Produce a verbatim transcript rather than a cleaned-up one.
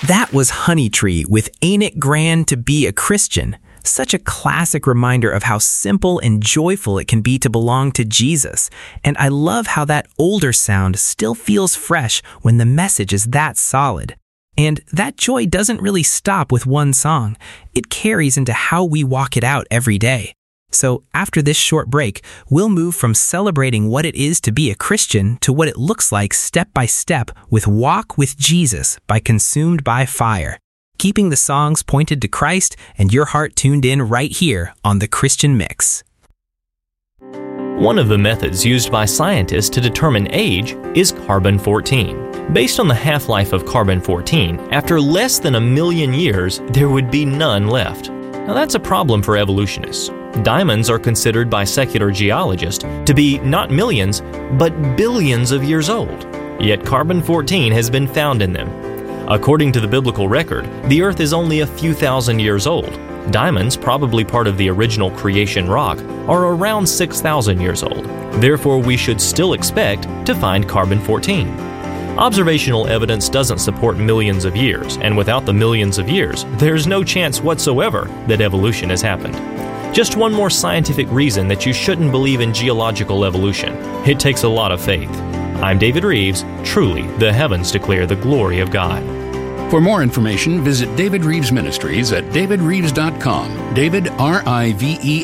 That was Honeytree with Ain't It Grand to Be a Christian. Such a classic reminder of how simple and joyful it can be to belong to Jesus. And I love how that older sound still feels fresh when the message is that solid. And that joy doesn't really stop with one song. It carries into how we walk it out every day. So after this short break, we'll move from celebrating what it is to be a Christian to what it looks like step by step with Walk with Jesus by Consumed by Fire, keeping the songs pointed to Christ and your heart tuned in right here on The Christian Mix. One of the methods used by scientists to determine age is carbon fourteen. Based on the half-life of carbon fourteen, after less than a million years, there would be none left. Now that's a problem for evolutionists. Diamonds are considered by secular geologists to be not millions, but billions of years old. Yet carbon fourteen has been found in them. According to the biblical record, the Earth is only a few thousand years old. Diamonds, probably part of the original creation rock, are around six thousand years old. Therefore, we should still expect to find carbon fourteen. Observational evidence doesn't support millions of years, and without the millions of years, there's no chance whatsoever that evolution has happened. Just one more scientific reason that you shouldn't believe in geological evolution. It takes a lot of faith. I'm David Reeves. Truly, the heavens declare the glory of God. For more information, visit David Reeves Ministries at david reeves dot com. David, R I V E